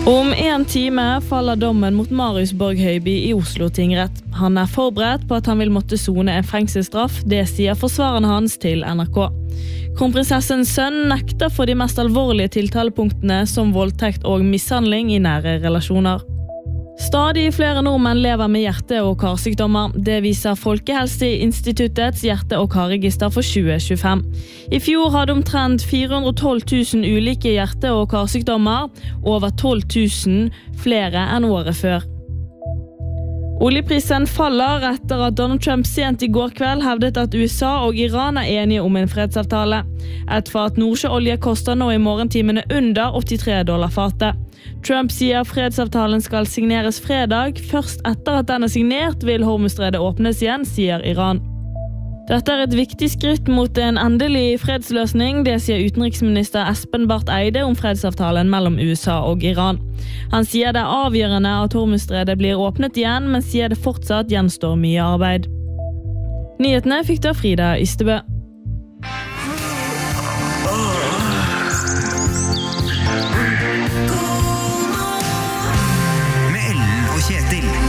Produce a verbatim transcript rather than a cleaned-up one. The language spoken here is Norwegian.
Om en time faller dommen mot Marius Borghøiby i Oslo tingrett. Han er forberedt på at han vil måtte sone en fengselsstraff, det sier forsvareren hans til N R K. Kronprinsessens sønn nekter for de mest alvorlige tiltalepunktene som voldtekt og mishandling i nære relasjoner. Stadig flere nordmenn lever med hjerte- og karsykdommer. Det viser Folkehelseinstituttets hjerte- og karregister for tjue tjuefem. I fjor hadde omtrent fire hundre og tolv tusen ulike hjerte- og karsykdommer, over tolv tusen flere enn året før. Oljeprisen faller etter at Donald Trump sent i går kveld hevdet at U S A og Iran er enige om en fredsavtale. Et fat nordsjøolje koster nå i morgentimene under åttitre dollar fatet. Trump sier fredsavtalen skal signeres fredag. Først etter at den er signert vil Hormuzstredet åpnes igjen, sier Iran. Dette er et viktig skritt mot en endelig fredsløsning, det sier utenriksminister Espen Barth Eide om fredsavtalen mellom U S A og Iran. Han sier det er avgjørende at Hormuzstredet blir åpnet igjen, men sier det fortsatt gjenstår mye arbeid. Nyhetene fikk da Frida Ystebø.